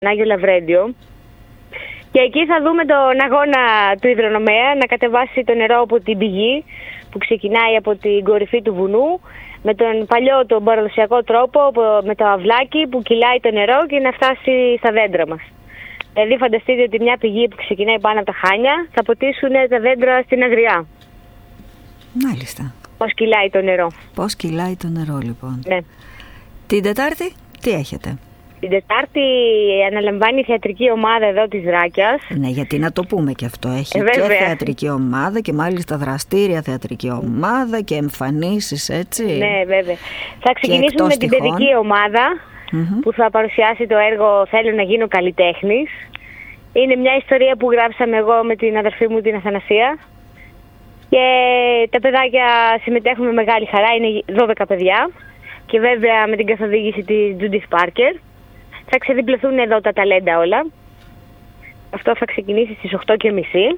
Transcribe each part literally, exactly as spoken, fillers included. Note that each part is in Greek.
Άγιο Λαβρέντιο. Και εκεί θα δούμε τον αγώνα του υδρονομέα να κατεβάσει το νερό από την πηγή που ξεκινάει από την κορυφή του βουνού με τον παλιό, τον παραδοσιακό τρόπο, με το αυλάκι που κυλάει το νερό και να φτάσει στα δέντρα μας. Δηλαδή φανταστείτε ότι μια πηγή που ξεκινάει πάνω από τα Χάνια θα ποτίσουν τα δέντρα στην Αγριά. Μάλιστα. Πώς κυλάει το νερό. Πώς κυλάει το νερό λοιπόν. Ναι. Την Τετάρτη τι έχετε? Την Τετάρτη αναλαμβάνει η θεατρική ομάδα εδώ της Δράκιας. Ναι, γιατί να το πούμε και αυτό. Έχει ε, και θεατρική ομάδα και μάλιστα δραστήρια θεατρική ομάδα και εμφανίσεις, έτσι. Ναι, βέβαια. Θα ξεκινήσουμε με την παιδική ομάδα mm-hmm. που θα παρουσιάσει το έργο «Θέλω να γίνω καλλιτέχνης». Είναι μια ιστορία που γράψαμε εγώ με την αδερφή μου την Αθανασία. Και τα παιδάκια συμμετέχουν με μεγάλη χαρά, είναι δώδεκα παιδιά. Και βέβαια με την καθοδήγηση της Judith Parker. Θα ξεδιπλωθούν εδώ τα ταλέντα όλα. Αυτό θα ξεκινήσει στις οκτώ και μισή.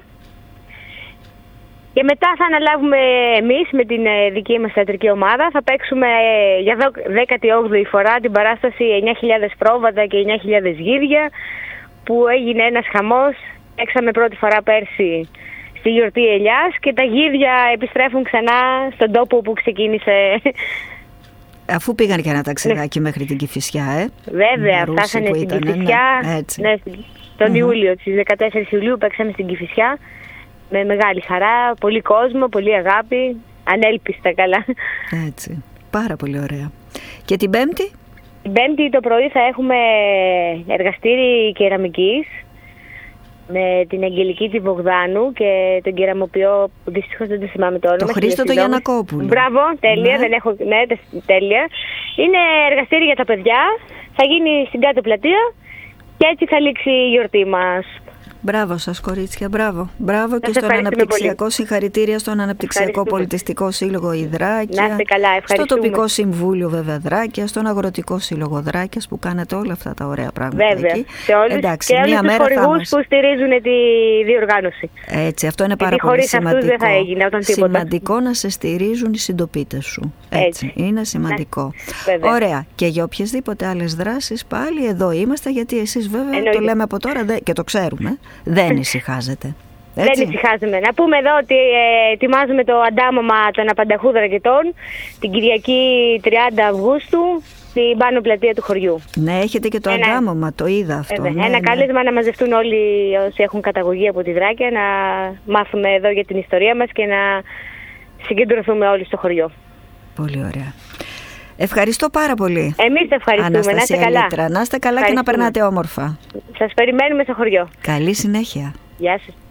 Και μετά θα αναλάβουμε εμείς με την δική μας θεατρική ομάδα. Θα παίξουμε για δέκατη όγδοη φορά την παράσταση εννιά χιλιάδες πρόβατα και εννιά χιλιάδες γύρια, που έγινε ένας χαμός. Παίξαμε πρώτη φορά πέρσι στη γιορτή Ελιάς και τα γύρια επιστρέφουν ξανά στον τόπο που ξεκίνησε. Αφού πήγαν και ένα ταξιδάκι ναι. μέχρι την Κηφισιά, ε. Βέβαια, φτάσανε στην ήταν, Κηφισιά. Ναι, ναι, τον mm-hmm. Ιούλιο, στις δεκατέσσερις Ιουλίου παίξαμε στην Κηφισιά. Με μεγάλη χαρά, πολύ κόσμο, πολύ αγάπη. Ανέλπιστα καλά. Έτσι, πάρα πολύ ωραία. Και την Πέμπτη? Την Πέμπτη το πρωί θα έχουμε εργαστήρι κεραμικής με την Αγγελική τη Βογδάνου και τον κεραμοποιό, που δυστυχώς δεν το θυμάμαι το όνομα. Το Χρήστο το Γιαννακόπουλο. Μπράβο, τέλεια, ναι. δεν έχω, ναι, τέλεια. Είναι εργαστήρι για τα παιδιά, θα γίνει στην κάτω πλατεία και έτσι θα λήξει η γιορτή μας. Μπράβο σας κορίτσια, μπράβο. Μπράβο και στον Αναπτυξιακό, πολύ. Συγχαρητήρια στον Αναπτυξιακό Πολιτιστικό Σύλλογο η Δράκια. Να είστε καλά, ευχαριστούμε. Στο Τοπικό Συμβούλιο βέβαια Δράκια, στον Αγροτικό Σύλλογο Δράκιας που κάνετε όλα αυτά τα ωραία πράγματα. Βέβαια, εκεί. σε όλους Εντάξει, και όλους τους χορηγούς που στηρίζουν τη διοργάνωση. Έτσι, αυτό είναι πάρα γιατί πολύ σημαντικό. Χωρίς αυτούς δεν θα έγινε όταν τίποτα. Σημαντικό να σε στηρίζουν οι συντοπίτες σου. Έτσι, Έτσι. είναι σημαντικό. Ναι, ωραία. Και για οποιασδήποτε άλλες δράσεις πάλι εδώ είμαστε, γιατί εσείς βέβαια εννοείται. Το λέμε από τώρα και το ξέρουμε. Δεν ησυχάζετε. Δεν ησυχάζουμε. Να πούμε εδώ ότι ε, ετοιμάζουμε το αντάμωμα των Απανταχού Δρακετών την Κυριακή τριάντα Αυγούστου στην πάνω πλατεία του χωριού. Ναι, έχετε και το ένα... αντάμωμα, το είδα αυτό. Ε, ναι, ένα ναι. κάλεσμα να μαζευτούν όλοι όσοι έχουν καταγωγή από τη Δράκια, να μάθουμε εδώ για την ιστορία μας και να συγκεντρωθούμε όλοι στο χωριό. Πολύ ωραία. Ευχαριστώ πάρα πολύ. Εμείς ευχαριστούμε. Αναστασία, να είστε καλά. Λίτρα. Να είστε καλά και να περνάτε όμορφα. Σας περιμένουμε στο χωριό. Καλή συνέχεια. Γεια σας.